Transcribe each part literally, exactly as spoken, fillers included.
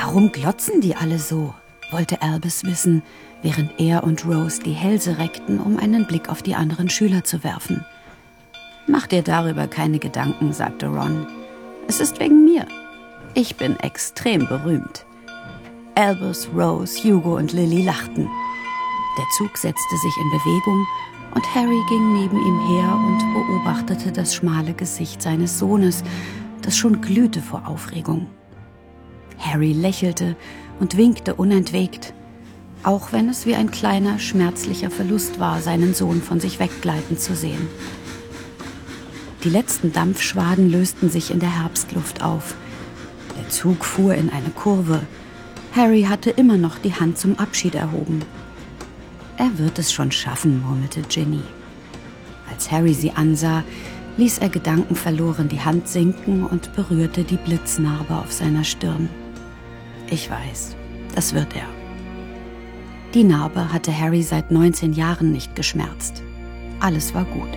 Warum glotzen die alle so? Wollte Albus wissen, während er und Rose die Hälse reckten, um einen Blick auf die anderen Schüler zu werfen. »Mach dir darüber keine Gedanken«, sagte Ron. »Es ist wegen mir. Ich bin extrem berühmt.« Albus, Rose, Hugo und Lily lachten. Der Zug setzte sich in Bewegung und Harry ging neben ihm her und beobachtete das schmale Gesicht seines Sohnes, das schon glühte vor Aufregung. Harry lächelte und winkte unentwegt, auch wenn es wie ein kleiner, schmerzlicher Verlust war, seinen Sohn von sich weggleiten zu sehen. Die letzten Dampfschwaden lösten sich in der Herbstluft auf. Der Zug fuhr in eine Kurve. Harry hatte immer noch die Hand zum Abschied erhoben. »Er wird es schon schaffen«, murmelte Ginny. Als Harry sie ansah, ließ er gedankenverloren die Hand sinken und berührte die Blitznarbe auf seiner Stirn. »Ich weiß, das wird er.« Die Narbe hatte Harry seit neunzehn Jahren nicht geschmerzt. Alles war gut.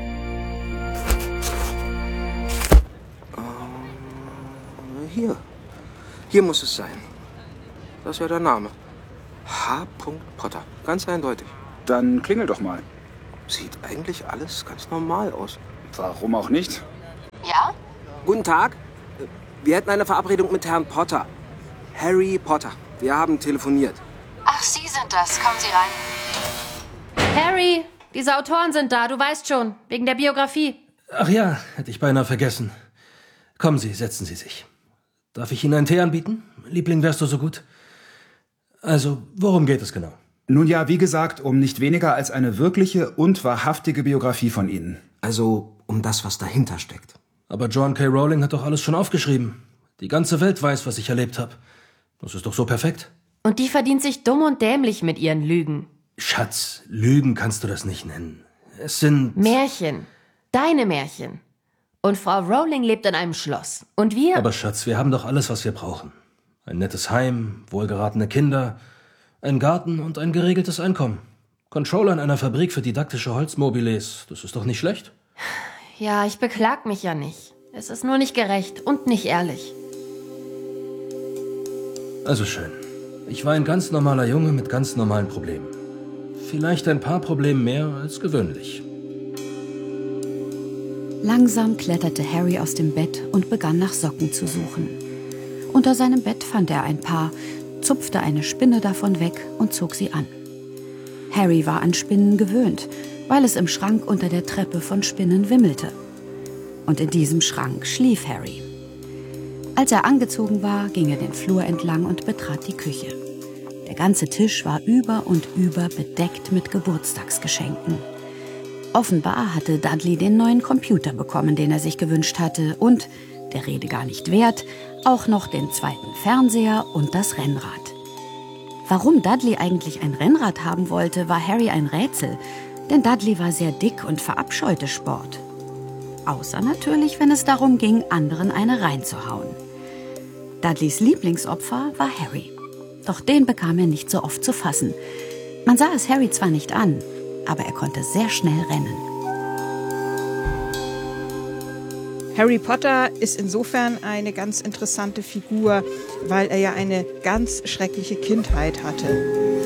Hier. Hier muss es sein. Das ist ja der Name. H. Potter. Ganz eindeutig. Dann klingel doch mal. Sieht eigentlich alles ganz normal aus. Warum auch nicht? Ja? Guten Tag. Wir hätten eine Verabredung mit Herrn Potter. Harry Potter. Wir haben telefoniert. Ach, Sie sind das. Kommen Sie rein. Harry, diese Autoren sind da, du weißt schon, wegen der Biografie. Ach ja, hätte ich beinahe vergessen. Kommen Sie, setzen Sie sich. Darf ich Ihnen einen Tee anbieten? Liebling, wärst du so gut? Also, worum geht es genau? Nun ja, wie gesagt, um nicht weniger als eine wirkliche und wahrhaftige Biografie von Ihnen. Also um das, was dahinter steckt. Aber John K. Rowling hat doch alles schon aufgeschrieben. Die ganze Welt weiß, was ich erlebt habe. Das ist doch so perfekt. Und die verdient sich dumm und dämlich mit ihren Lügen. Schatz, Lügen kannst du das nicht nennen. Es sind... Märchen. Deine Märchen. Und Frau Rowling lebt in einem Schloss. Und wir... Aber Schatz, wir haben doch alles, was wir brauchen. Ein nettes Heim, wohlgeratene Kinder, ein Garten und ein geregeltes Einkommen. Controller in einer Fabrik für didaktische Holzmobiles, das ist doch nicht schlecht? Ja, ich beklag mich ja nicht. Es ist nur nicht gerecht und nicht ehrlich. Also schön. Ich war ein ganz normaler Junge mit ganz normalen Problemen. Vielleicht ein paar Probleme mehr als gewöhnlich. Langsam kletterte Harry aus dem Bett und begann nach Socken zu suchen. Unter seinem Bett fand er ein Paar, zupfte eine Spinne davon weg und zog sie an. Harry war an Spinnen gewöhnt, weil es im Schrank unter der Treppe von Spinnen wimmelte. Und in diesem Schrank schlief Harry. Als er angezogen war, ging er den Flur entlang und betrat die Küche. Der ganze Tisch war über und über bedeckt mit Geburtstagsgeschenken. Offenbar hatte Dudley den neuen Computer bekommen, den er sich gewünscht hatte und, der Rede gar nicht wert, auch noch den zweiten Fernseher und das Rennrad. Warum Dudley eigentlich ein Rennrad haben wollte, war Harry ein Rätsel, denn Dudley war sehr dick und verabscheute Sport. Außer natürlich, wenn es darum ging, anderen eine reinzuhauen. Dudleys Lieblingsopfer war Harry. Doch den bekam er nicht so oft zu fassen. Man sah es Harry zwar nicht an, aber er konnte sehr schnell rennen. Harry Potter ist insofern eine ganz interessante Figur, weil er ja eine ganz schreckliche Kindheit hatte.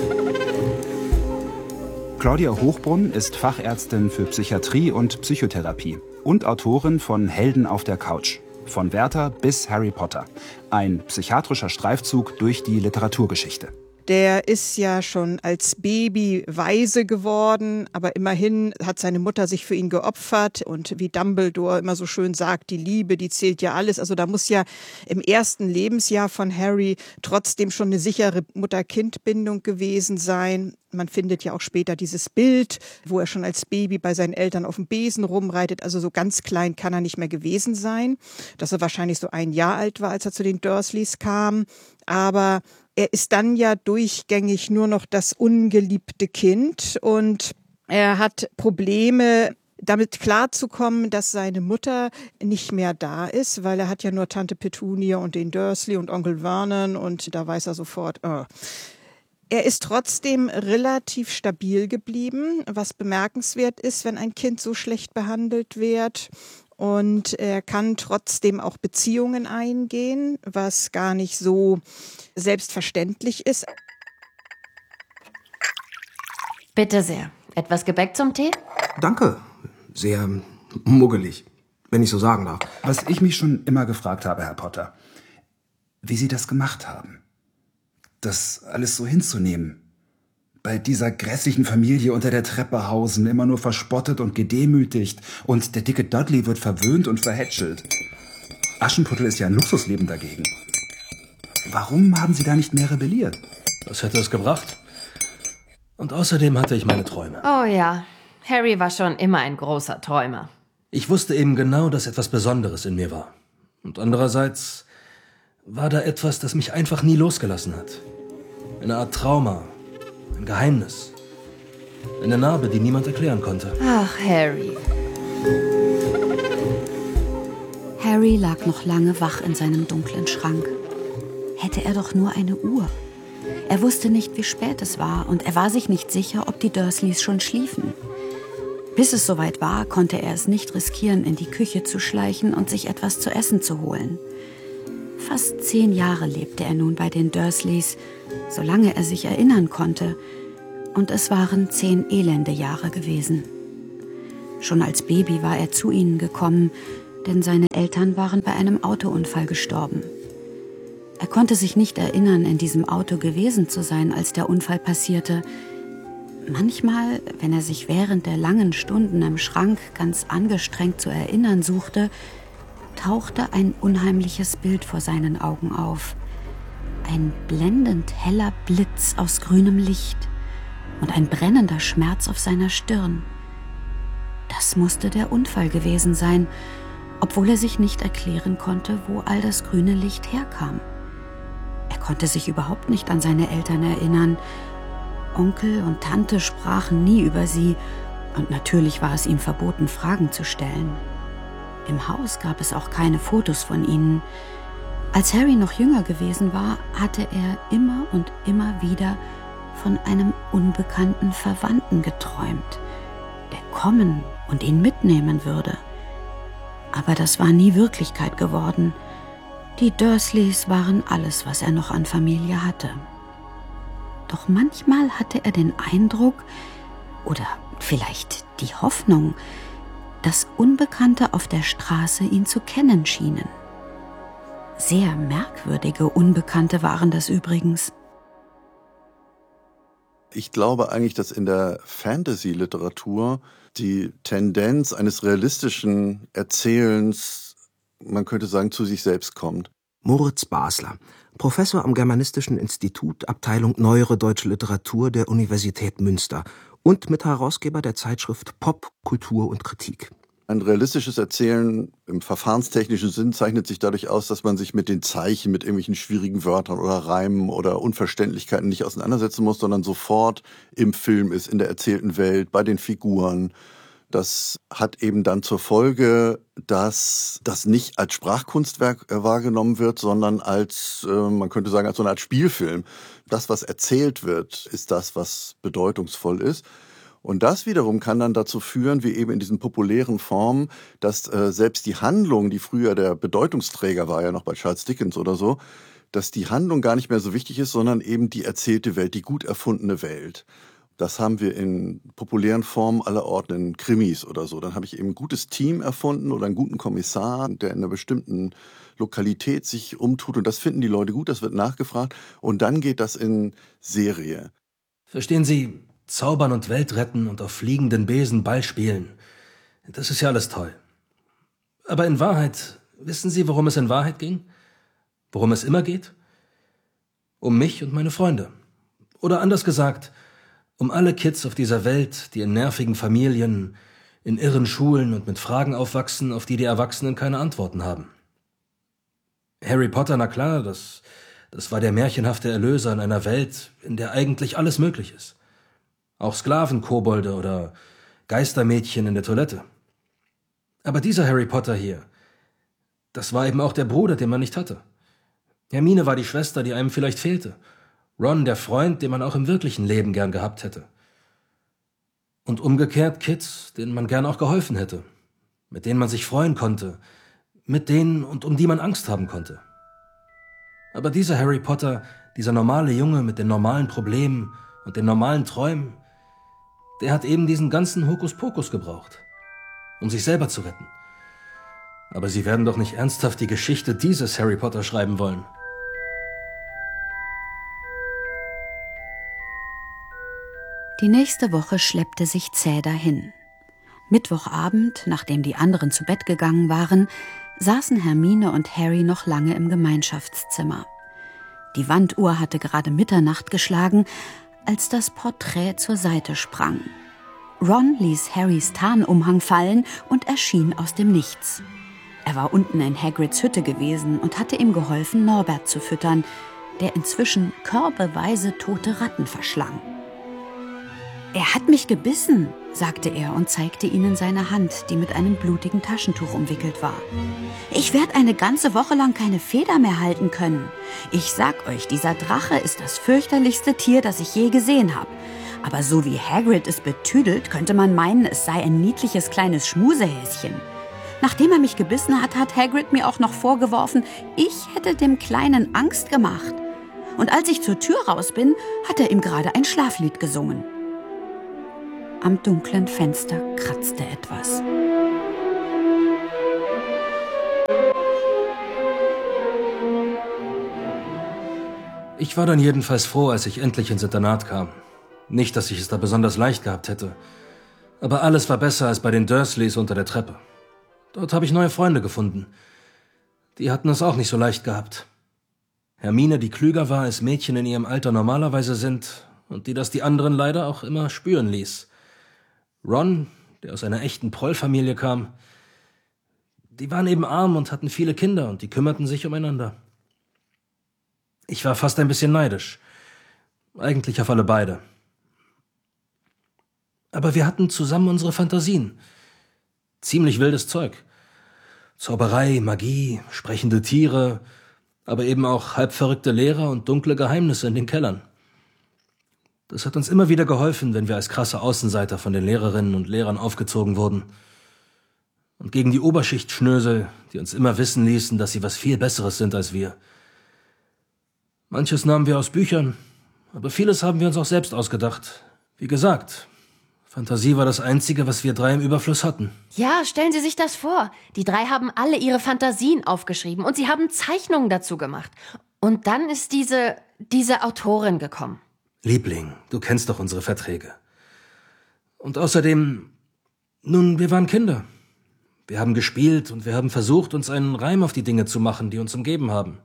Claudia Hochbrunn ist Fachärztin für Psychiatrie und Psychotherapie und Autorin von Helden auf der Couch. Von Werther bis Harry Potter. Ein psychiatrischer Streifzug durch die Literaturgeschichte. Der ist ja schon als Baby weise geworden, aber immerhin hat seine Mutter sich für ihn geopfert. Und wie Dumbledore immer so schön sagt, die Liebe, die zählt ja alles. Also da muss ja im ersten Lebensjahr von Harry trotzdem schon eine sichere Mutter-Kind-Bindung gewesen sein. Man findet ja auch später dieses Bild, wo er schon als Baby bei seinen Eltern auf dem Besen rumreitet. Also so ganz klein kann er nicht mehr gewesen sein. Dass er wahrscheinlich so ein Jahr alt war, als er zu den Dursleys kam. Aber er ist dann ja durchgängig nur noch das ungeliebte Kind und er hat Probleme, damit klarzukommen, dass seine Mutter nicht mehr da ist, weil er hat ja nur Tante Petunia und den Dursley und Onkel Vernon und da weiß er sofort, oh. Er ist trotzdem relativ stabil geblieben, was bemerkenswert ist, wenn ein Kind so schlecht behandelt wird. Und er kann trotzdem auch Beziehungen eingehen, was gar nicht so selbstverständlich ist. Bitte sehr. Etwas Gebäck zum Tee? Danke. Sehr muggelig, wenn ich so sagen darf. Was ich mich schon immer gefragt habe, Herr Potter, wie Sie das gemacht haben, das alles so hinzunehmen. Bei dieser grässlichen Familie unter der Treppe hausen, immer nur verspottet und gedemütigt. Und der dicke Dudley wird verwöhnt und verhätschelt. Aschenputtel ist ja ein Luxusleben dagegen. Warum haben Sie da nicht mehr rebelliert? Was hätte es gebracht? Und außerdem hatte ich meine Träume. Oh ja, Harry war schon immer ein großer Träumer. Ich wusste eben genau, dass etwas Besonderes in mir war. Und andererseits war da etwas, das mich einfach nie losgelassen hat. Eine Art Trauma. Ein Geheimnis. Eine Narbe, die niemand erklären konnte. Ach, Harry. Harry lag noch lange wach in seinem dunklen Schrank. Hätte er doch nur eine Uhr. Er wusste nicht, wie spät es war, und er war sich nicht sicher, ob die Dursleys schon schliefen. Bis es soweit war, konnte er es nicht riskieren, in die Küche zu schleichen und sich etwas zu essen zu holen. Fast zehn Jahre lebte er nun bei den Dursleys, solange er sich erinnern konnte. Und es waren zehn elende Jahre gewesen. Schon als Baby war er zu ihnen gekommen, denn seine Eltern waren bei einem Autounfall gestorben. Er konnte sich nicht erinnern, in diesem Auto gewesen zu sein, als der Unfall passierte. Manchmal, wenn er sich während der langen Stunden im Schrank ganz angestrengt zu erinnern suchte, tauchte ein unheimliches Bild vor seinen Augen auf. Ein blendend heller Blitz aus grünem Licht und ein brennender Schmerz auf seiner Stirn. Das musste der Unfall gewesen sein, obwohl er sich nicht erklären konnte, wo all das grüne Licht herkam. Er konnte sich überhaupt nicht an seine Eltern erinnern. Onkel und Tante sprachen nie über sie, und natürlich war es ihm verboten, Fragen zu stellen. Im Haus gab es auch keine Fotos von ihnen. Als Harry noch jünger gewesen war, hatte er immer und immer wieder von einem unbekannten Verwandten geträumt, der kommen und ihn mitnehmen würde. Aber das war nie Wirklichkeit geworden. Die Dursleys waren alles, was er noch an Familie hatte. Doch manchmal hatte er den Eindruck, oder vielleicht die Hoffnung, dass Unbekannte auf der Straße ihn zu kennen schienen. Sehr merkwürdige Unbekannte waren das übrigens. Ich glaube eigentlich, dass in der Fantasy-Literatur die Tendenz eines realistischen Erzählens, man könnte sagen, zu sich selbst kommt. Moritz Basler, Professor am Germanistischen Institut, Abteilung Neuere Deutsche Literatur der Universität Münster und Mitherausgeber der Zeitschrift Pop, Kultur und Kritik. Ein realistisches Erzählen im verfahrenstechnischen Sinn zeichnet sich dadurch aus, dass man sich mit den Zeichen, mit irgendwelchen schwierigen Wörtern oder Reimen oder Unverständlichkeiten nicht auseinandersetzen muss, sondern sofort im Film ist, in der erzählten Welt, bei den Figuren. Das hat eben dann zur Folge, dass das nicht als Sprachkunstwerk wahrgenommen wird, sondern als, man könnte sagen, als so eine Art Spielfilm. Das, was erzählt wird, ist das, was bedeutungsvoll ist. Und das wiederum kann dann dazu führen, wie eben in diesen populären Formen, dass äh, selbst die Handlung, die früher der Bedeutungsträger war, ja noch bei Charles Dickens oder so, dass die Handlung gar nicht mehr so wichtig ist, sondern eben die erzählte Welt, die gut erfundene Welt. Das haben wir in populären Formen allerorten, in Krimis oder so. Dann habe ich eben ein gutes Team erfunden oder einen guten Kommissar, der in einer bestimmten Lokalität sich umtut. Und das finden die Leute gut, das wird nachgefragt. Und dann geht das in Serie. Verstehen Sie, zaubern und Welt retten und auf fliegenden Besen Ball spielen, das ist ja alles toll. Aber in Wahrheit, wissen Sie, worum es in Wahrheit ging? Worum es immer geht? Um mich und meine Freunde. Oder anders gesagt, um alle Kids auf dieser Welt, die in nervigen Familien, in irren Schulen und mit Fragen aufwachsen, auf die die Erwachsenen keine Antworten haben. Harry Potter, na klar, das, das war der märchenhafte Erlöser in einer Welt, in der eigentlich alles möglich ist. Auch Sklavenkobolde oder Geistermädchen in der Toilette. Aber dieser Harry Potter hier, das war eben auch der Bruder, den man nicht hatte. Hermine war die Schwester, die einem vielleicht fehlte. Ron der Freund, den man auch im wirklichen Leben gern gehabt hätte. Und umgekehrt Kids, denen man gern auch geholfen hätte. mit denen man sich freuen konnte, mit denen und um die man Angst haben konnte. Aber dieser Harry Potter, dieser normale Junge mit den normalen Problemen und den normalen Träumen, der hat eben diesen ganzen Hokuspokus gebraucht, um sich selber zu retten. Aber Sie werden doch nicht ernsthaft die Geschichte dieses Harry Potter schreiben wollen. Die nächste Woche schleppte sich zäh dahin. Mittwochabend, nachdem die anderen zu Bett gegangen waren, saßen Hermine und Harry noch lange im Gemeinschaftszimmer. Die Wanduhr hatte gerade Mitternacht geschlagen, als das Porträt zur Seite sprang. Ron ließ Harrys Tarnumhang fallen und erschien aus dem Nichts. Er war unten in Hagrids Hütte gewesen und hatte ihm geholfen, Norbert zu füttern, der inzwischen körbeweise tote Ratten verschlang. »Er hat mich gebissen«, sagte er und zeigte ihnen seine Hand, die mit einem blutigen Taschentuch umwickelt war. »Ich werde eine ganze Woche lang keine Feder mehr halten können. Ich sag euch, dieser Drache ist das fürchterlichste Tier, das ich je gesehen habe. Aber so wie Hagrid es betüdelt, könnte man meinen, es sei ein niedliches kleines Schmusehäschen. Nachdem er mich gebissen hat, hat Hagrid mir auch noch vorgeworfen, ich hätte dem Kleinen Angst gemacht. Und als ich zur Tür raus bin, hat er ihm gerade ein Schlaflied gesungen.« Am dunklen Fenster kratzte etwas. Ich war dann jedenfalls froh, als ich endlich ins Internat kam. Nicht, dass ich es da besonders leicht gehabt hätte. Aber alles war besser als bei den Dursleys unter der Treppe. Dort habe ich neue Freunde gefunden. Die hatten es auch nicht so leicht gehabt. Hermine, die klüger war, als Mädchen in ihrem Alter normalerweise sind, und die das die anderen leider auch immer spüren ließ. Ron, der aus einer echten Prollfamilie kam, die waren eben arm und hatten viele Kinder und die kümmerten sich umeinander. Ich war fast ein bisschen neidisch. Eigentlich auf alle beide. Aber wir hatten zusammen unsere Fantasien. Ziemlich wildes Zeug. Zauberei, Magie, sprechende Tiere, aber eben auch halbverrückte Lehrer und dunkle Geheimnisse in den Kellern. Das hat uns immer wieder geholfen, wenn wir als krasse Außenseiter von den Lehrerinnen und Lehrern aufgezogen wurden. Und gegen die Oberschichtschnösel, die uns immer wissen ließen, dass sie was viel Besseres sind als wir. Manches nahmen wir aus Büchern, aber vieles haben wir uns auch selbst ausgedacht. Wie gesagt, Fantasie war das Einzige, was wir drei im Überfluss hatten. Ja, stellen Sie sich das vor. Die drei haben alle ihre Fantasien aufgeschrieben und sie haben Zeichnungen dazu gemacht. Und dann ist diese, diese Autorin gekommen. Liebling, du kennst doch unsere Verträge. Und außerdem, nun, wir waren Kinder. Wir haben gespielt und wir haben versucht, uns einen Reim auf die Dinge zu machen, die uns umgeben haben.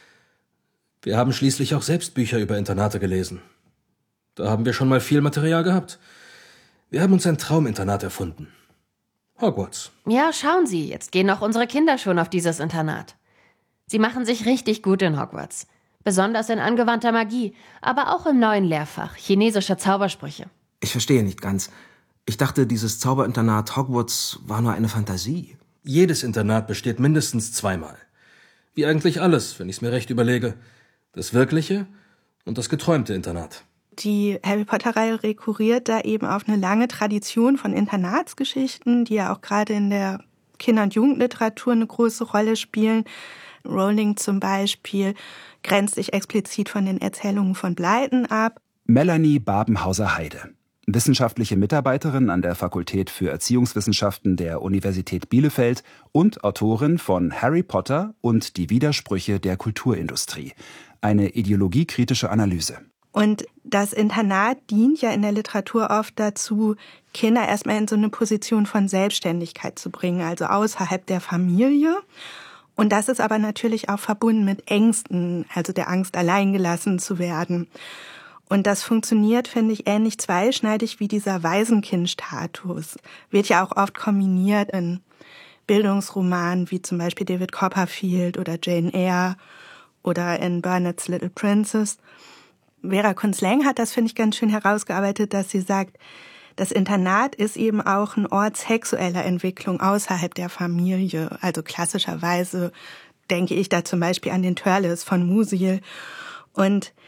Wir haben schließlich auch selbst Bücher über Internate gelesen. Da haben wir schon mal viel Material gehabt. Wir haben uns ein Trauminternat erfunden. Hogwarts. Ja, schauen Sie, jetzt gehen auch unsere Kinder schon auf dieses Internat. Sie machen sich richtig gut in Hogwarts. Besonders in angewandter Magie, aber auch im neuen Lehrfach, chinesischer Zaubersprüche. Ich verstehe nicht ganz. Ich dachte, dieses Zauberinternat Hogwarts war nur eine Fantasie. Jedes Internat besteht mindestens zweimal. Wie eigentlich alles, wenn ich es mir recht überlege. Das wirkliche und das geträumte Internat. Die Harry-Potter-Reihe rekurriert da eben auf eine lange Tradition von Internatsgeschichten, die ja auch gerade in der Kinder- und Jugendliteratur eine große Rolle spielen. Rowling zum Beispiel grenzt sich explizit von den Erzählungen von Blyton ab. Melanie Babenhauser-Heide, wissenschaftliche Mitarbeiterin an der Fakultät für Erziehungswissenschaften der Universität Bielefeld und Autorin von Harry Potter und die Widersprüche der Kulturindustrie. Eine ideologiekritische Analyse. Und das Internat dient ja in der Literatur oft dazu, Kinder erstmal in so eine Position von Selbstständigkeit zu bringen, also außerhalb der Familie. Und das ist aber natürlich auch verbunden mit Ängsten, also der Angst, alleingelassen zu werden. Und das funktioniert, finde ich, ähnlich zweischneidig wie dieser Waisenkind-Status. Wird ja auch oft kombiniert in Bildungsromanen wie zum Beispiel David Copperfield oder Jane Eyre oder in Burnett's Little Princess. Vera Kunz-Leng hat das, finde ich, ganz schön herausgearbeitet, dass sie sagt, das Internat ist eben auch ein Ort sexueller Entwicklung außerhalb der Familie. Also klassischerweise denke ich da zum Beispiel an den Turles von Musil. Und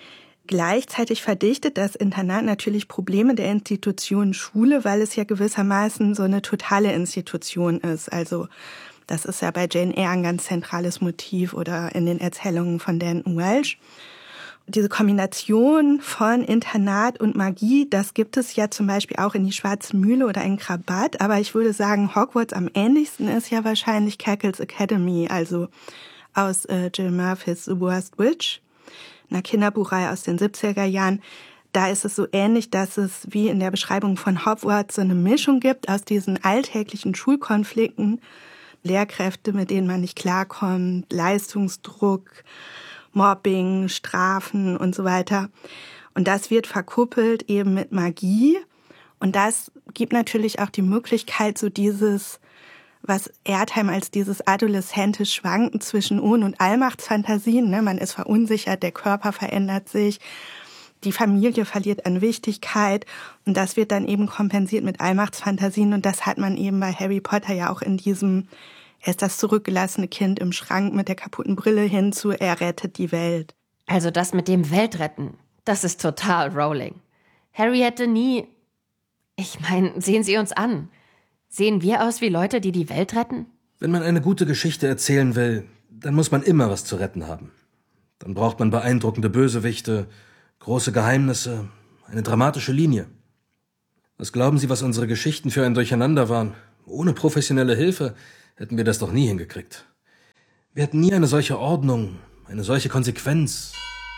Gleichzeitig verdichtet das Internat natürlich Probleme der Institution Schule, weil es ja gewissermaßen so eine totale Institution ist. Also das ist ja bei Jane Eyre ein ganz zentrales Motiv oder in den Erzählungen von Dan Welsh. Diese Kombination von Internat und Magie, das gibt es ja zum Beispiel auch in Die Schwarze Mühle oder in Krabat. Aber ich würde sagen, Hogwarts am ähnlichsten ist ja wahrscheinlich Cackle's Academy, also aus äh, Jill Murphys The Worst Witch, einer Kinderbuchreihe aus den siebziger Jahren. Da ist es so ähnlich, dass es wie in der Beschreibung von Hogwarts so eine Mischung gibt aus diesen alltäglichen Schulkonflikten, Lehrkräfte, mit denen man nicht klarkommt, Leistungsdruck, Mobbing, Strafen und so weiter. Und das wird verkuppelt eben mit Magie. Und das gibt natürlich auch die Möglichkeit, so dieses, was Erdheim als dieses adoleszente Schwanken zwischen Ohn- und Allmachtsfantasien, ne? Man ist verunsichert, der Körper verändert sich, die Familie verliert an Wichtigkeit und das wird dann eben kompensiert mit Allmachtsfantasien und das hat man eben bei Harry Potter ja auch in diesem, er ist das zurückgelassene Kind im Schrank mit der kaputten Brille hinzu, er rettet die Welt. Also das mit dem Weltretten, das ist total Rowling. Harry hätte nie... Ich meine, sehen Sie uns an. Sehen wir aus wie Leute, die die Welt retten? Wenn man eine gute Geschichte erzählen will, dann muss man immer was zu retten haben. Dann braucht man beeindruckende Bösewichte, große Geheimnisse, eine dramatische Linie. Was glauben Sie, was unsere Geschichten für ein Durcheinander waren? Ohne professionelle Hilfe hätten wir das doch nie hingekriegt. Wir hätten nie eine solche Ordnung, eine solche Konsequenz.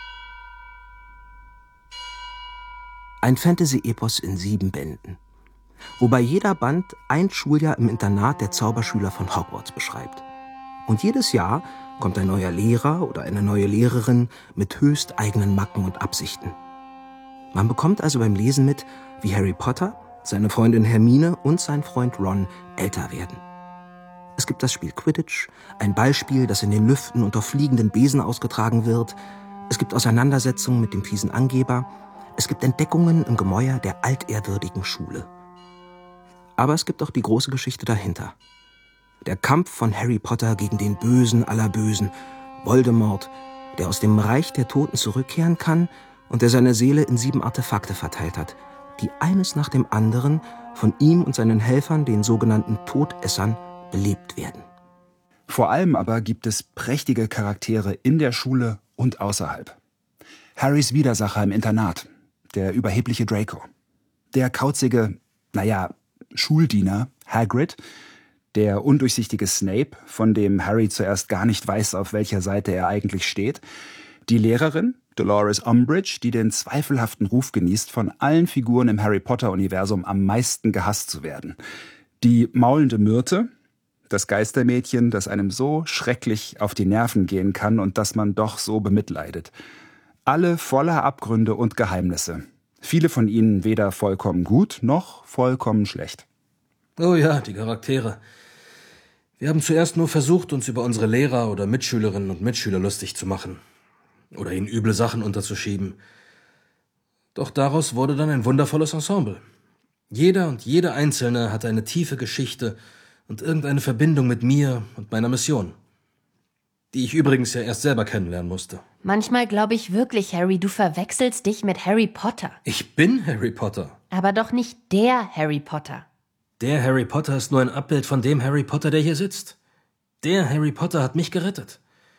Ein Fantasy-Epos in sieben Bänden, wobei jeder Band ein Schuljahr im Internat der Zauberschüler von Hogwarts beschreibt. Und jedes Jahr kommt ein neuer Lehrer oder eine neue Lehrerin mit höchst eigenen Macken und Absichten. Man bekommt also beim Lesen mit, wie Harry Potter, seine Freundin Hermine und sein Freund Ron älter werden. Es gibt das Spiel Quidditch, ein Ballspiel, das in den Lüften unter fliegenden Besen ausgetragen wird. Es gibt Auseinandersetzungen mit dem fiesen Angeber. Es gibt Entdeckungen im Gemäuer der altehrwürdigen Schule. Aber es gibt auch die große Geschichte dahinter. Der Kampf von Harry Potter gegen den Bösen aller Bösen, Voldemort, der aus dem Reich der Toten zurückkehren kann und der seine Seele in sieben Artefakte verteilt hat, die eines nach dem anderen von ihm und seinen Helfern, den sogenannten Todessern, belebt werden. Vor allem aber gibt es prächtige Charaktere in der Schule und außerhalb. Harrys Widersacher im Internat, der überhebliche Draco. Der kauzige, naja, Schuldiener Hagrid, der undurchsichtige Snape, von dem Harry zuerst gar nicht weiß, auf welcher Seite er eigentlich steht. Die Lehrerin, Dolores Umbridge, die den zweifelhaften Ruf genießt, von allen Figuren im Harry-Potter-Universum am meisten gehasst zu werden. Die maulende Myrte, das Geistermädchen, das einem so schrecklich auf die Nerven gehen kann und das man doch so bemitleidet. Alle voller Abgründe und Geheimnisse. Viele von ihnen weder vollkommen gut noch vollkommen schlecht. Oh ja, die Charaktere. Wir haben zuerst nur versucht, uns über unsere Lehrer oder Mitschülerinnen und Mitschüler lustig zu machen. Oder ihnen üble Sachen unterzuschieben. Doch daraus wurde dann ein wundervolles Ensemble. Jeder und jede Einzelne hatte eine tiefe Geschichte und irgendeine Verbindung mit mir und meiner Mission. Die ich übrigens ja erst selber kennenlernen musste. Manchmal glaube ich wirklich, Harry, du verwechselst dich mit Harry Potter. Ich bin Harry Potter. Aber doch nicht der Harry Potter. Der Harry Potter ist nur ein Abbild von dem Harry Potter, der hier sitzt. Der Harry Potter hat mich gerettet.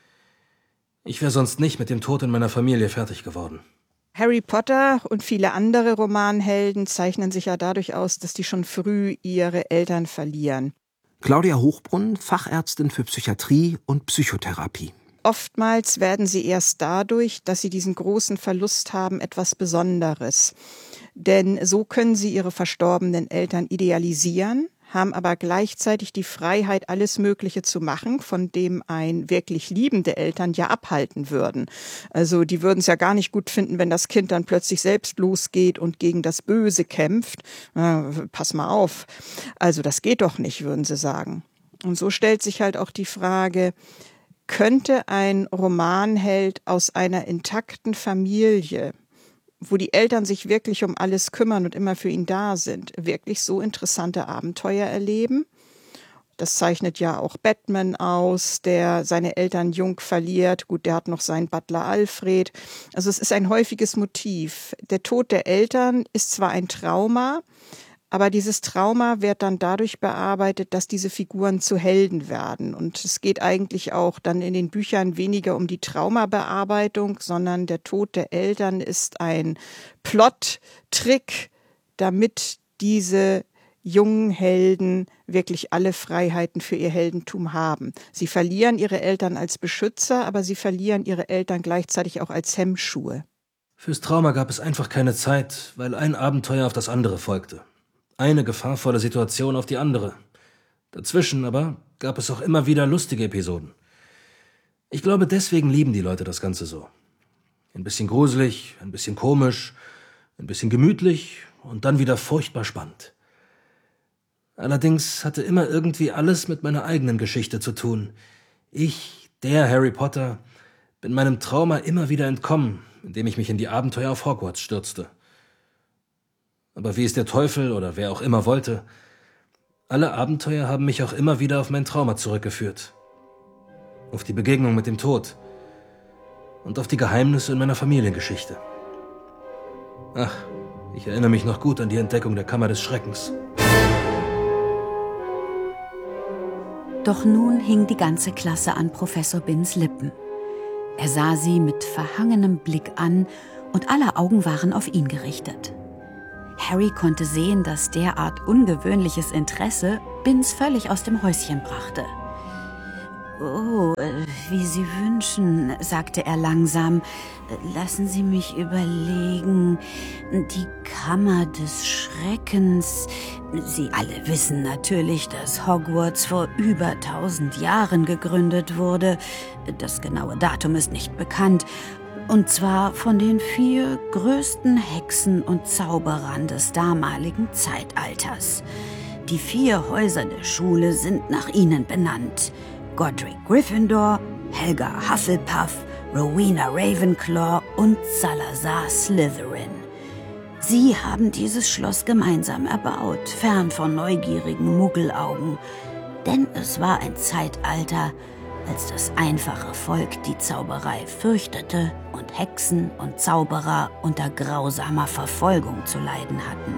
Ich wäre sonst nicht mit dem Tod in meiner Familie fertig geworden. Harry Potter und viele andere Romanhelden zeichnen sich ja dadurch aus, dass die schon früh ihre Eltern verlieren. Claudia Hochbrunn, Fachärztin für Psychiatrie und Psychotherapie. Oftmals werden sie erst dadurch, dass sie diesen großen Verlust haben, etwas Besonderes. Denn so können sie ihre verstorbenen Eltern idealisieren, haben aber gleichzeitig die Freiheit, alles Mögliche zu machen, von dem ein wirklich liebende Eltern ja abhalten würden. Also die würden es ja gar nicht gut finden, wenn das Kind dann plötzlich selbst losgeht und gegen das Böse kämpft. Äh, pass mal auf. Also das geht doch nicht, würden sie sagen. Und so stellt sich halt auch die Frage, könnte ein Romanheld aus einer intakten Familie, wo die Eltern sich wirklich um alles kümmern und immer für ihn da sind, wirklich so interessante Abenteuer erleben? Das zeichnet ja auch Batman aus, der seine Eltern jung verliert. Gut, der hat noch seinen Butler Alfred. Also es ist ein häufiges Motiv. Der Tod der Eltern ist zwar ein Trauma, aber dieses Trauma wird dann dadurch bearbeitet, dass diese Figuren zu Helden werden. Und es geht eigentlich auch dann in den Büchern weniger um die Traumabearbeitung, sondern der Tod der Eltern ist ein Plot-Trick, damit diese jungen Helden wirklich alle Freiheiten für ihr Heldentum haben. Sie verlieren ihre Eltern als Beschützer, aber sie verlieren ihre Eltern gleichzeitig auch als Hemmschuhe. Fürs Trauma gab es einfach keine Zeit, weil ein Abenteuer auf das andere folgte. Eine gefahrvolle Situation auf die andere. Dazwischen aber gab es auch immer wieder lustige Episoden. Ich glaube, deswegen lieben die Leute das Ganze so. Ein bisschen gruselig, ein bisschen komisch, ein bisschen gemütlich und dann wieder furchtbar spannend. Allerdings hatte immer irgendwie alles mit meiner eigenen Geschichte zu tun. Ich, der Harry Potter, bin meinem Trauma immer wieder entkommen, indem ich mich in die Abenteuer auf Hogwarts stürzte. Aber wie es der Teufel oder wer auch immer wollte, alle Abenteuer haben mich auch immer wieder auf mein Trauma zurückgeführt. Auf die Begegnung mit dem Tod und auf die Geheimnisse in meiner Familiengeschichte. Ach, ich erinnere mich noch gut an die Entdeckung der Kammer des Schreckens. Doch nun hing die ganze Klasse an Professor Binns Lippen. Er sah sie mit verhangenem Blick an und aller Augen waren auf ihn gerichtet. Harry konnte sehen, dass derart ungewöhnliches Interesse Binns völlig aus dem Häuschen brachte. »Oh, wie Sie wünschen«, sagte er langsam. »Lassen Sie mich überlegen. Die Kammer des Schreckens. Sie alle wissen natürlich, dass Hogwarts vor über tausend Jahren gegründet wurde. Das genaue Datum ist nicht bekannt. Und zwar von den vier größten Hexen und Zauberern des damaligen Zeitalters. Die vier Häuser der Schule sind nach ihnen benannt. Godric Gryffindor, Helga Hufflepuff, Rowena Ravenclaw und Salazar Slytherin. Sie haben dieses Schloss gemeinsam erbaut, fern von neugierigen Muggelaugen. Denn es war ein Zeitalter, als das einfache Volk die Zauberei fürchtete und Hexen und Zauberer unter grausamer Verfolgung zu leiden hatten.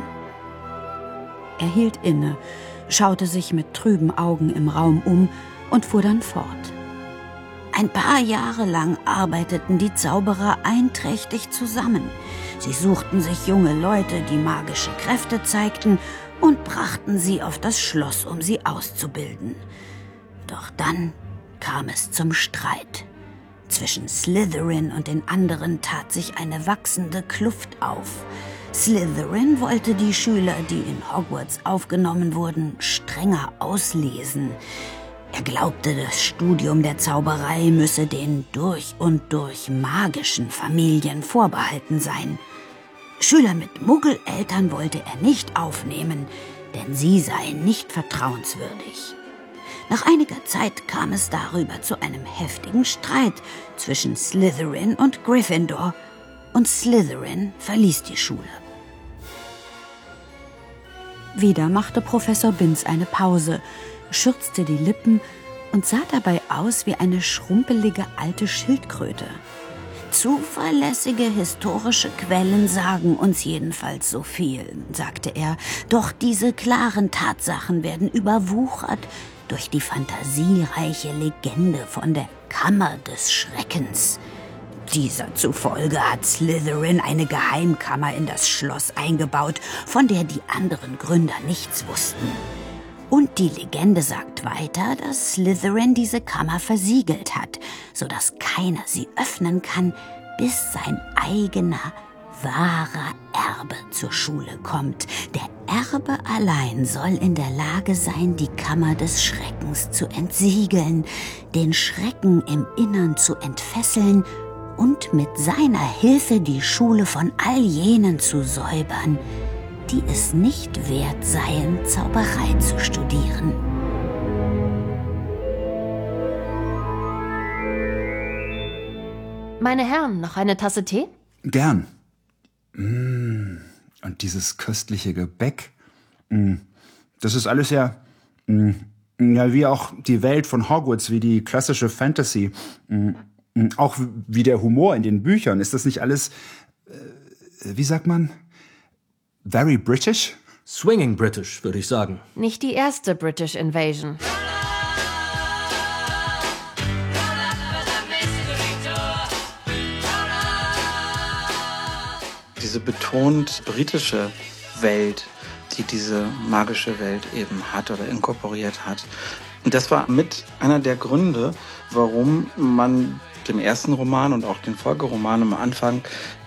Er hielt inne, schaute sich mit trüben Augen im Raum um und fuhr dann fort. Ein paar Jahre lang arbeiteten die Zauberer einträchtig zusammen. Sie suchten sich junge Leute, die magische Kräfte zeigten, und brachten sie auf das Schloss, um sie auszubilden. Doch dann kam es zum Streit. Zwischen Slytherin und den anderen tat sich eine wachsende Kluft auf. Slytherin wollte die Schüler, die in Hogwarts aufgenommen wurden, strenger auslesen. Er glaubte, das Studium der Zauberei müsse den durch und durch magischen Familien vorbehalten sein. Schüler mit Muggeleltern wollte er nicht aufnehmen, denn sie seien nicht vertrauenswürdig. Nach einiger Zeit kam es darüber zu einem heftigen Streit zwischen Slytherin und Gryffindor, und Slytherin verließ die Schule. Wieder machte Professor Binns eine Pause, schürzte die Lippen und sah dabei aus wie eine schrumpelige alte Schildkröte. Zuverlässige historische Quellen sagen uns jedenfalls so viel, sagte er. Doch diese klaren Tatsachen werden überwuchert durch die fantasiereiche Legende von der Kammer des Schreckens. Dieser zufolge hat Slytherin eine Geheimkammer in das Schloss eingebaut, von der die anderen Gründer nichts wussten. Und die Legende sagt weiter, dass Slytherin diese Kammer versiegelt hat, sodass keiner sie öffnen kann, bis sein eigener, wahrer Erbe zur Schule kommt. Der Erbe allein soll in der Lage sein, die Kammer des Schreckens zu entsiegeln, den Schrecken im Innern zu entfesseln und mit seiner Hilfe die Schule von all jenen zu säubern, die es nicht wert seien, Zauberei zu studieren. Meine Herren, noch eine Tasse Tee? Gern. Mm, und dieses köstliche Gebäck. Mm, das ist alles ja mm, Ja, wie auch die Welt von Hogwarts, wie die klassische Fantasy, auch wie der Humor in den Büchern. Ist das nicht alles, äh, wie sagt man, very British? Swinging British, würde ich sagen. Nicht die erste British Invasion. Diese betont britische Welt, die diese magische Welt eben hat oder inkorporiert hat. Und das war mit einer der Gründe, warum man dem ersten Roman und auch den Folgeromanen am Anfang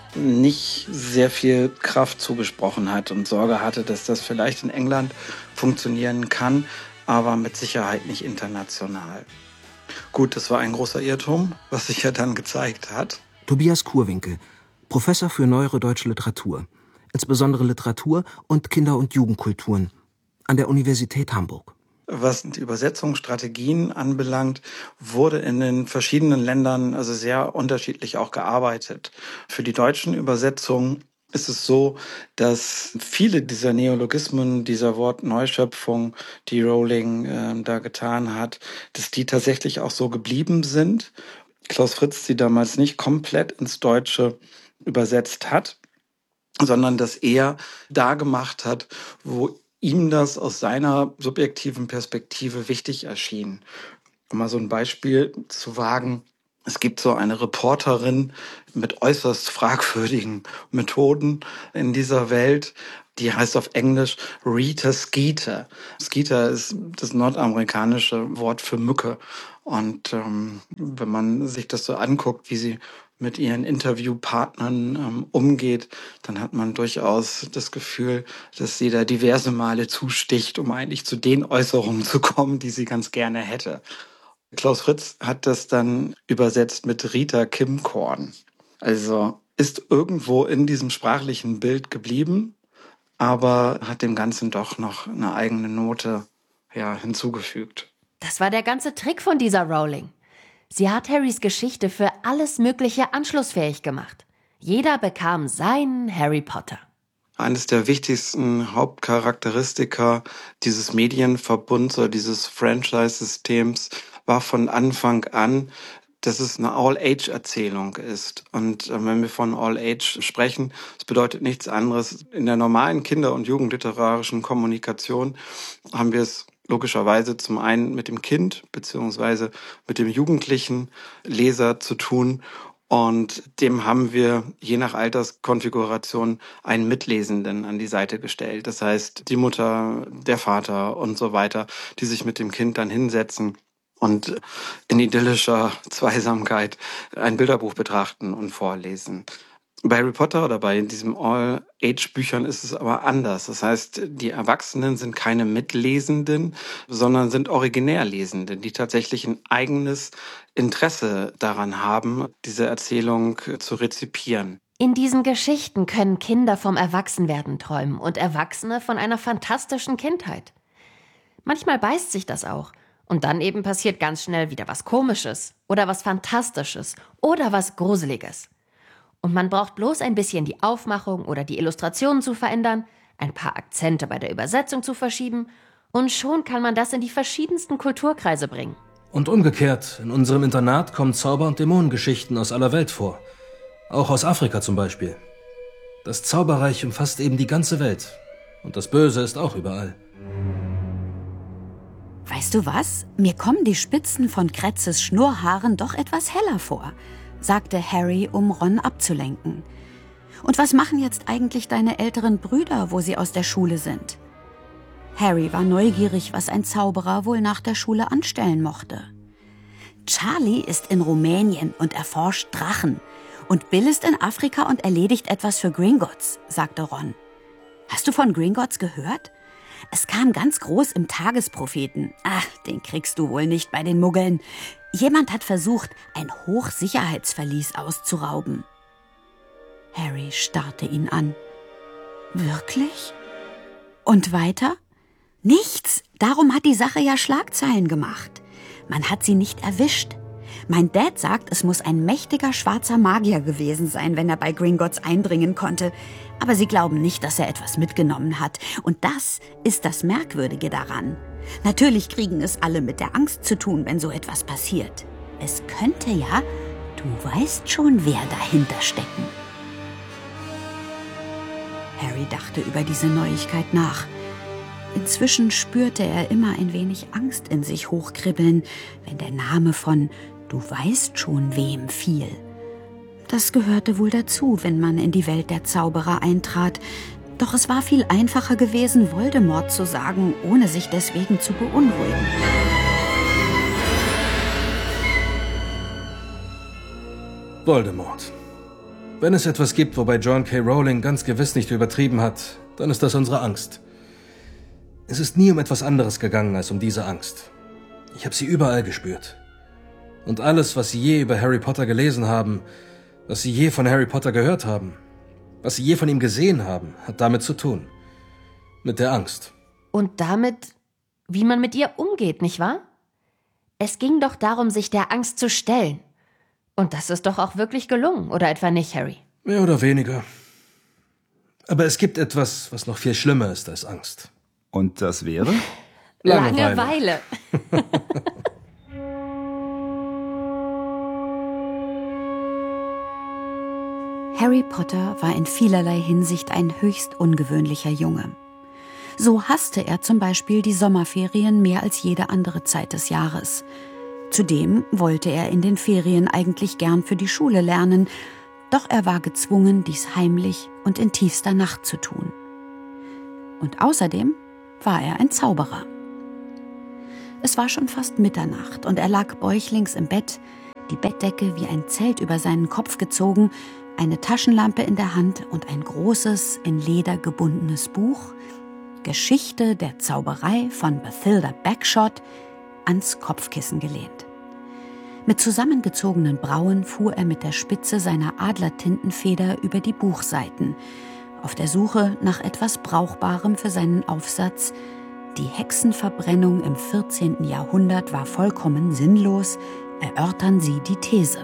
nicht sehr viel Kraft zugesprochen hat und Sorge hatte, dass das vielleicht in England funktionieren kann, aber mit Sicherheit nicht international. Gut, das war ein großer Irrtum, was sich ja dann gezeigt hat. Tobias Kurwinkel, Professor für neuere deutsche Literatur, insbesondere Literatur und Kinder- und Jugendkulturen an der Universität Hamburg. Was die Übersetzungsstrategien anbelangt, wurde in den verschiedenen Ländern also sehr unterschiedlich auch gearbeitet. Für die deutschen Übersetzungen ist es so, dass viele dieser Neologismen, dieser Wortneuschöpfung, die Rowling äh, da getan hat, dass die tatsächlich auch so geblieben sind. Klaus Fritz sie damals nicht komplett ins Deutsche übersetzt hat, sondern dass er da gemacht hat, wo ihm das aus seiner subjektiven Perspektive wichtig erschien. Um mal so ein Beispiel zu wagen: Es gibt so eine Reporterin mit äußerst fragwürdigen Methoden in dieser Welt, die heißt auf Englisch Rita Skeeter. Skeeter ist das nordamerikanische Wort für Mücke. Und ähm, wenn man sich das so anguckt, wie sie mit ihren Interviewpartnern ähm, umgeht, dann hat man durchaus das Gefühl, dass sie da diverse Male zusticht, um eigentlich zu den Äußerungen zu kommen, die sie ganz gerne hätte. Klaus Fritz hat das dann übersetzt mit Rita Kimkorn. Also ist irgendwo in diesem sprachlichen Bild geblieben, aber hat dem Ganzen doch noch eine eigene Note ja, hinzugefügt. Das war der ganze Trick von dieser Rowling. Sie hat Harrys Geschichte für alles Mögliche anschlussfähig gemacht. Jeder bekam seinen Harry Potter. Eines der wichtigsten Hauptcharakteristika dieses Medienverbunds oder dieses Franchise-Systems war von Anfang an, dass es eine All-Age-Erzählung ist. Und wenn wir von All-Age sprechen, das bedeutet nichts anderes. In der normalen Kinder- und jugendliterarischen Kommunikation haben wir es logischerweise zum einen mit dem Kind beziehungsweise mit dem jugendlichen Leser zu tun. Und dem haben wir je nach Alterskonfiguration einen Mitlesenden an die Seite gestellt. Das heißt, die Mutter, der Vater und so weiter, die sich mit dem Kind dann hinsetzen und in idyllischer Zweisamkeit ein Bilderbuch betrachten und vorlesen. Bei Harry Potter oder bei diesen All-Age-Büchern ist es aber anders. Das heißt, die Erwachsenen sind keine Mitlesenden, sondern sind Originärlesende, die tatsächlich ein eigenes Interesse daran haben, diese Erzählung zu rezipieren. In diesen Geschichten können Kinder vom Erwachsenwerden träumen und Erwachsene von einer fantastischen Kindheit. Manchmal beißt sich das auch. Und dann eben passiert ganz schnell wieder was Komisches oder was Fantastisches oder was Gruseliges. Und man braucht bloß ein bisschen die Aufmachung oder die Illustrationen zu verändern, ein paar Akzente bei der Übersetzung zu verschieben und schon kann man das in die verschiedensten Kulturkreise bringen. Und umgekehrt, in unserem Internat kommen Zauber- und Dämonengeschichten aus aller Welt vor. Auch aus Afrika zum Beispiel. Das Zauberreich umfasst eben die ganze Welt. Und das Böse ist auch überall. Weißt du was? Mir kommen die Spitzen von Kretzes Schnurrhaaren doch etwas heller vor, sagte Harry, um Ron abzulenken. Und was machen jetzt eigentlich deine älteren Brüder, wo sie aus der Schule sind? Harry war neugierig, was ein Zauberer wohl nach der Schule anstellen mochte. Charlie ist in Rumänien und erforscht Drachen. Und Bill ist in Afrika und erledigt etwas für Gringotts, sagte Ron. Hast du von Gringotts gehört? Es kam ganz groß im Tagespropheten. Ach, den kriegst du wohl nicht bei den Muggeln. Jemand hat versucht, ein Hochsicherheitsverlies auszurauben. Harry starrte ihn an. Wirklich? Und weiter? Nichts. Darum hat die Sache ja Schlagzeilen gemacht. Man hat sie nicht erwischt. Mein Dad sagt, es muss ein mächtiger schwarzer Magier gewesen sein, wenn er bei Gringotts eindringen konnte. Aber sie glauben nicht, dass er etwas mitgenommen hat. Und das ist das Merkwürdige daran. Natürlich kriegen es alle mit der Angst zu tun, wenn so etwas passiert. Es könnte ja, du weißt schon, wer dahinter stecken. Harry dachte über diese Neuigkeit nach. Inzwischen spürte er immer ein wenig Angst in sich hochkribbeln, wenn der Name von »Du weißt schon wem« fiel. Das gehörte wohl dazu, wenn man in die Welt der Zauberer eintrat. Doch es war viel einfacher gewesen, Voldemort zu sagen, ohne sich deswegen zu beunruhigen. Voldemort. Wenn es etwas gibt, wobei John K. Rowling ganz gewiss nicht übertrieben hat, dann ist das unsere Angst. Es ist nie um etwas anderes gegangen als um diese Angst. Ich habe sie überall gespürt. Und alles, was Sie je über Harry Potter gelesen haben, was Sie je von Harry Potter gehört haben, was Sie je von ihm gesehen haben, hat damit zu tun. Mit der Angst. Und damit, wie man mit ihr umgeht, nicht wahr? Es ging doch darum, sich der Angst zu stellen. Und das ist doch auch wirklich gelungen, oder etwa nicht, Harry? Mehr oder weniger. Aber es gibt etwas, was noch viel schlimmer ist als Angst. Und das wäre? Langeweile. Langeweile. Harry Potter war in vielerlei Hinsicht ein höchst ungewöhnlicher Junge. So hasste er zum Beispiel die Sommerferien mehr als jede andere Zeit des Jahres. Zudem wollte er in den Ferien eigentlich gern für die Schule lernen, doch er war gezwungen, dies heimlich und in tiefster Nacht zu tun. Und außerdem war er ein Zauberer. Es war schon fast Mitternacht und er lag bäuchlings im Bett, die Bettdecke wie ein Zelt über seinen Kopf gezogen, eine Taschenlampe in der Hand und ein großes, in Leder gebundenes Buch, Geschichte der Zauberei von Bathilda Bagshot, ans Kopfkissen gelehnt. Mit zusammengezogenen Brauen fuhr er mit der Spitze seiner Adlertintenfeder über die Buchseiten, auf der Suche nach etwas Brauchbarem für seinen Aufsatz »Die Hexenverbrennung im vierzehnten Jahrhundert war vollkommen sinnlos, erörtern Sie die These«.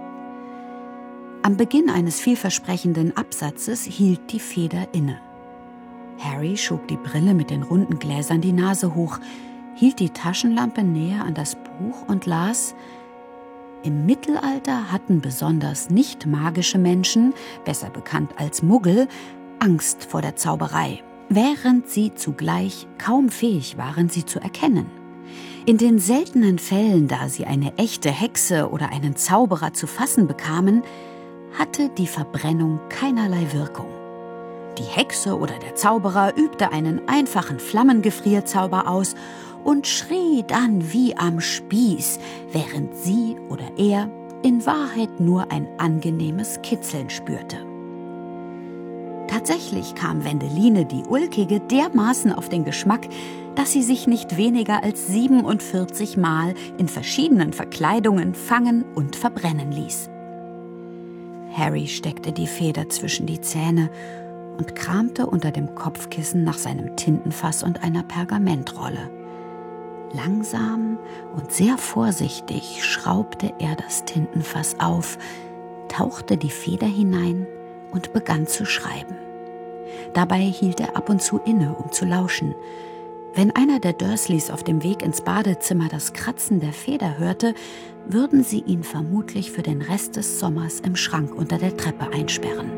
Am Beginn eines vielversprechenden Absatzes hielt die Feder inne. Harry schob die Brille mit den runden Gläsern die Nase hoch, hielt die Taschenlampe näher an das Buch und las: Im Mittelalter hatten besonders nicht magische Menschen, besser bekannt als Muggel, Angst vor der Zauberei, während sie zugleich kaum fähig waren, sie zu erkennen. In den seltenen Fällen, da sie eine echte Hexe oder einen Zauberer zu fassen bekamen, hatte die Verbrennung keinerlei Wirkung. Die Hexe oder der Zauberer übte einen einfachen Flammengefrierzauber aus und schrie dann wie am Spieß, während sie oder er in Wahrheit nur ein angenehmes Kitzeln spürte. Tatsächlich kam Wendeline die Ulkige dermaßen auf den Geschmack, dass sie sich nicht weniger als siebenundvierzig Mal in verschiedenen Verkleidungen fangen und verbrennen ließ. Harry steckte die Feder zwischen die Zähne und kramte unter dem Kopfkissen nach seinem Tintenfass und einer Pergamentrolle. Langsam und sehr vorsichtig schraubte er das Tintenfass auf, tauchte die Feder hinein und begann zu schreiben. Dabei hielt er ab und zu inne, um zu lauschen. Wenn einer der Dursleys auf dem Weg ins Badezimmer das Kratzen der Feder hörte, würden sie ihn vermutlich für den Rest des Sommers im Schrank unter der Treppe einsperren.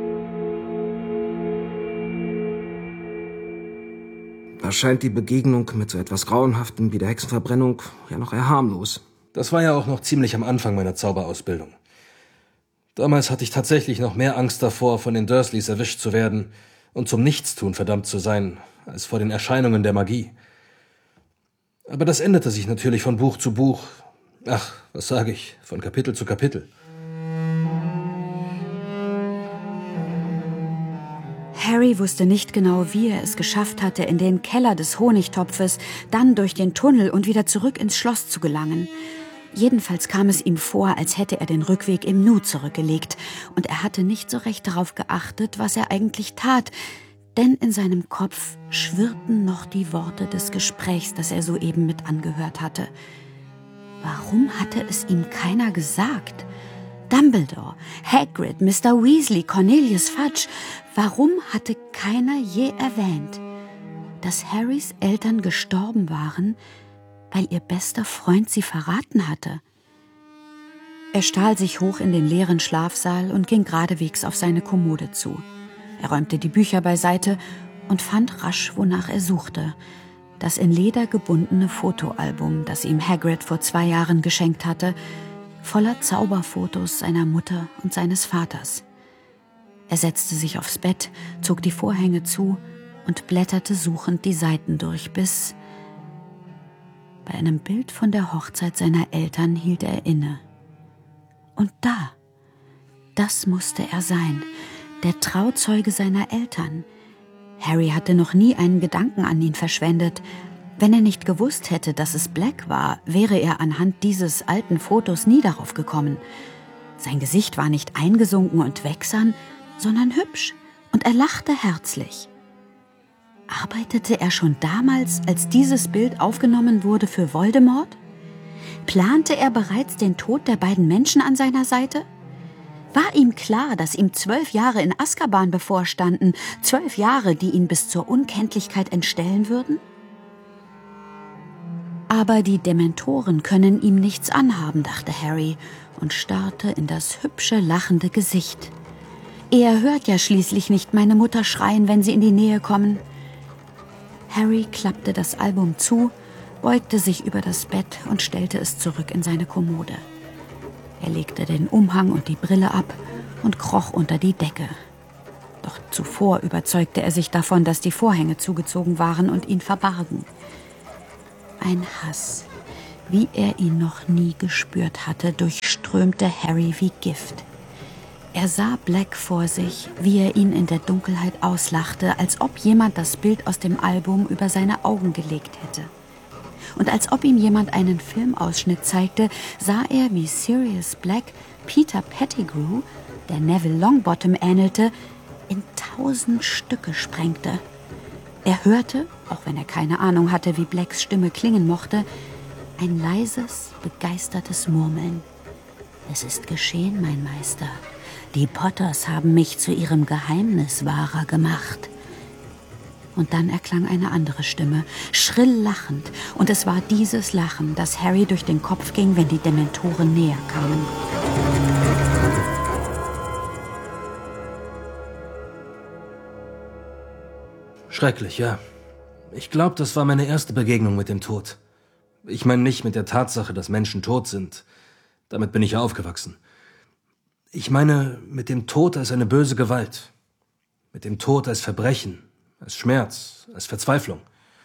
Da scheint die Begegnung mit so etwas Grauenhaftem wie der Hexenverbrennung ja noch eher harmlos. Das war ja auch noch ziemlich am Anfang meiner Zauberausbildung. Damals hatte ich tatsächlich noch mehr Angst davor, von den Dursleys erwischt zu werden und zum Nichtstun verdammt zu sein, als vor den Erscheinungen der Magie. Aber das änderte sich natürlich von Buch zu Buch. Ach, was sage ich, von Kapitel zu Kapitel. Harry wusste nicht genau, wie er es geschafft hatte, in den Keller des Honigtopfes, dann durch den Tunnel und wieder zurück ins Schloss zu gelangen. Jedenfalls kam es ihm vor, als hätte er den Rückweg im Nu zurückgelegt, und er hatte nicht so recht darauf geachtet, was er eigentlich tat, denn in seinem Kopf schwirrten noch die Worte des Gesprächs, das er soeben mit angehört hatte. Warum hatte es ihm keiner gesagt? Dumbledore, Hagrid, Mister Weasley, Cornelius Fudge, warum hatte keiner je erwähnt? dass Harrys Eltern gestorben waren, weil ihr bester Freund sie verraten hatte. Er stahl sich hoch in den leeren Schlafsaal und ging geradewegs auf seine Kommode zu. Er räumte die Bücher beiseite und fand rasch, wonach er suchte. Das in Leder gebundene Fotoalbum, das ihm Hagrid vor zwei Jahren geschenkt hatte, voller Zauberfotos seiner Mutter und seines Vaters. Er setzte sich aufs Bett, zog die Vorhänge zu und blätterte suchend die Seiten durch, bis... Bei einem Bild von der Hochzeit seiner Eltern hielt er inne. Und da, das musste er sein, der Trauzeuge seiner Eltern. Harry hatte noch nie einen Gedanken an ihn verschwendet. Wenn er nicht gewusst hätte, dass es Black war, wäre er anhand dieses alten Fotos nie darauf gekommen. Sein Gesicht war nicht eingesunken und wächsern, sondern hübsch, und er lachte herzlich. Arbeitete er schon damals, als dieses Bild aufgenommen wurde, für Voldemort? Plante er bereits den Tod der beiden Menschen an seiner Seite? War ihm klar, dass ihm zwölf Jahre in Azkaban bevorstanden, zwölf Jahre, die ihn bis zur Unkenntlichkeit entstellen würden? Aber die Dementoren können ihm nichts anhaben, dachte Harry und starrte in das hübsche, lachende Gesicht. Er hört ja schließlich nicht meine Mutter schreien, wenn sie in die Nähe kommen. Harry klappte das Album zu, beugte sich über das Bett und stellte es zurück in seine Kommode. Er legte den Umhang und die Brille ab und kroch unter die Decke. Doch zuvor überzeugte er sich davon, dass die Vorhänge zugezogen waren und ihn verbargen. Ein Hass, wie er ihn noch nie gespürt hatte, durchströmte Harry wie Gift. Er sah Black vor sich, wie er ihn in der Dunkelheit auslachte, als ob jemand das Bild aus dem Album über seine Augen gelegt hätte. Und als ob ihm jemand einen Filmausschnitt zeigte, sah er, wie Sirius Black Peter Pettigrew, der Neville Longbottom ähnelte, in tausend Stücke sprengte. Er hörte, auch wenn er keine Ahnung hatte, wie Blacks Stimme klingen mochte, ein leises, begeistertes Murmeln. »Es ist geschehen, mein Meister. Die Potters haben mich zu ihrem Geheimniswahrer gemacht.« Und dann erklang eine andere Stimme, schrill lachend. Und es war dieses Lachen, das Harry durch den Kopf ging, wenn die Dementoren näher kamen. Schrecklich, ja. Ich glaube, das war meine erste Begegnung mit dem Tod. Ich meine nicht mit der Tatsache, dass Menschen tot sind. Damit bin ich ja aufgewachsen. Ich meine mit dem Tod als eine böse Gewalt. Mit dem Tod als Verbrechen, als Schmerz, als Verzweiflung.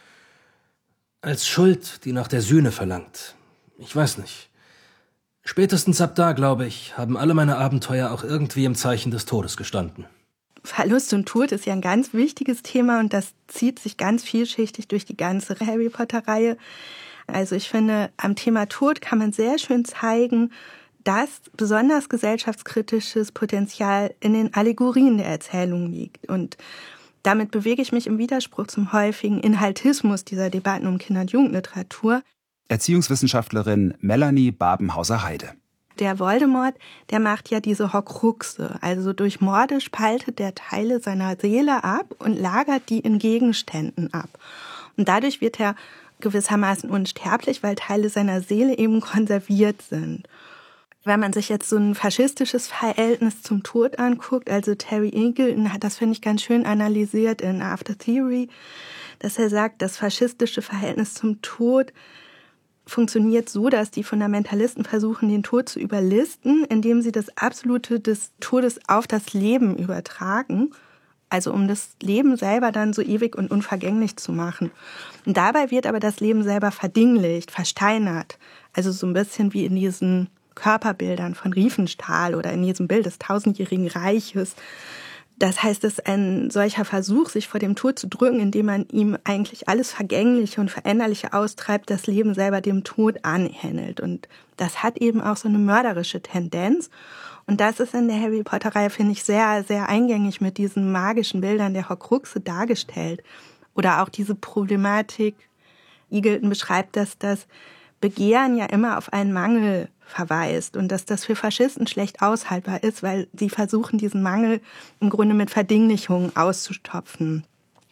Als Schuld, die nach der Sühne verlangt. Ich weiß nicht. Spätestens ab da, glaube ich, haben alle meine Abenteuer auch irgendwie im Zeichen des Todes gestanden. Verlust und Tod ist ja ein ganz wichtiges Thema und das zieht sich ganz vielschichtig durch die ganze Harry Potter-Reihe. Also ich finde, am Thema Tod kann man sehr schön zeigen, dass besonders gesellschaftskritisches Potenzial in den Allegorien der Erzählung liegt. Und damit bewege ich mich im Widerspruch zum häufigen Inhaltismus dieser Debatten um Kinder- und Jugendliteratur. Erziehungswissenschaftlerin Melanie Babenhauser-Heide. Der Voldemort, der macht ja diese Horcruxe. Also durch Morde spaltet der Teile seiner Seele ab und lagert die in Gegenständen ab. Und dadurch wird er gewissermaßen unsterblich, weil Teile seiner Seele eben konserviert sind. Wenn man sich jetzt so ein faschistisches Verhältnis zum Tod anguckt, also Terry Eagleton hat das, finde ich, ganz schön analysiert in After Theory, dass er sagt, das faschistische Verhältnis zum Tod funktioniert so, dass die Fundamentalisten versuchen, den Tod zu überlisten, indem sie das Absolute des Todes auf das Leben übertragen, also um das Leben selber dann so ewig und unvergänglich zu machen. Und dabei wird aber das Leben selber verdinglicht, versteinert, also so ein bisschen wie in diesen Körperbildern von Riefenstahl oder in diesem Bild des tausendjährigen Reiches. Das heißt, es ist ein solcher Versuch, sich vor dem Tod zu drücken, indem man ihm eigentlich alles Vergängliche und Veränderliche austreibt, das Leben selber dem Tod anhändelt. Und das hat eben auch so eine mörderische Tendenz. Und das ist in der Harry Potter-Reihe, finde ich, sehr, sehr eingängig mit diesen magischen Bildern der Horcruxe dargestellt. Oder auch diese Problematik, Eagleton beschreibt, dass das Begehren ja immer auf einen Mangel verweist und dass das für Faschisten schlecht aushaltbar ist, weil sie versuchen, diesen Mangel im Grunde mit Verdinglichungen auszustopfen.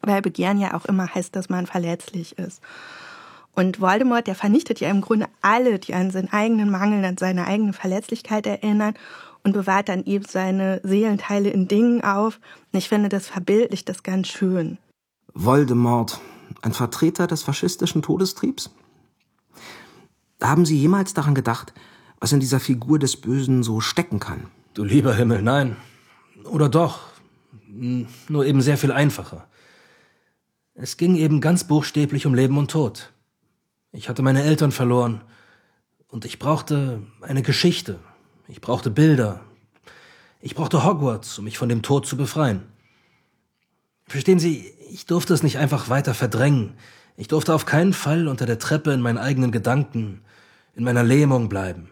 weil Begehren ja auch immer heißt, dass man verletzlich ist. Und Voldemort, der vernichtet ja im Grunde alle, die an seinen eigenen Mangel, an seine eigene Verletzlichkeit erinnern und bewahrt dann eben seine Seelenteile in Dingen auf. Und ich finde, das verbildlicht das ganz schön. Voldemort, ein Vertreter des faschistischen Todestriebs? Haben Sie jemals daran gedacht, was in dieser Figur des Bösen so stecken kann? Du lieber Himmel, nein. Oder doch. Nur eben sehr viel einfacher. Es ging eben ganz buchstäblich um Leben und Tod. Ich hatte meine Eltern verloren und ich brauchte eine Geschichte. Ich brauchte Bilder. Ich brauchte Hogwarts, um mich von dem Tod zu befreien. Verstehen Sie, ich durfte es nicht einfach weiter verdrängen. Ich durfte auf keinen Fall unter der Treppe in meinen eigenen Gedanken, in meiner Lähmung bleiben.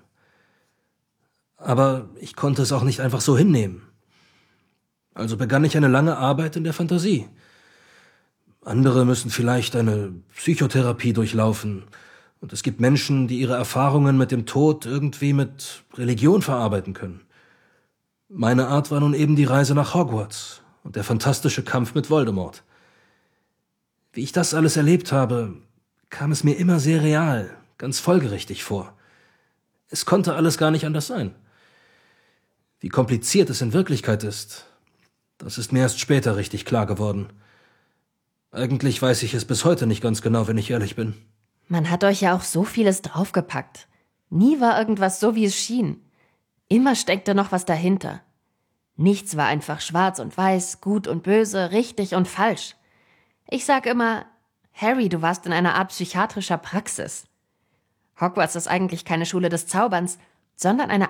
Aber ich konnte es auch nicht einfach so hinnehmen. Also begann ich eine lange Arbeit in der Fantasie. Andere müssen vielleicht eine Psychotherapie durchlaufen. Und es gibt Menschen, die ihre Erfahrungen mit dem Tod irgendwie mit Religion verarbeiten können. Meine Art war nun eben die Reise nach Hogwarts und der fantastische Kampf mit Voldemort. Wie ich das alles erlebt habe, kam es mir immer sehr real, ganz folgerichtig vor. Es konnte alles gar nicht anders sein. Wie kompliziert es in Wirklichkeit ist, das ist mir erst später richtig klar geworden. Eigentlich weiß ich es bis heute nicht ganz genau, wenn ich ehrlich bin. Man hat euch ja auch so vieles draufgepackt. Nie war irgendwas so, wie es schien. Immer steckte noch was dahinter. Nichts war einfach schwarz und weiß, gut und böse, richtig und falsch. Ich sag immer, Harry, du warst in einer Art psychiatrischer Praxis. Hogwarts ist eigentlich keine Schule des Zauberns, sondern eine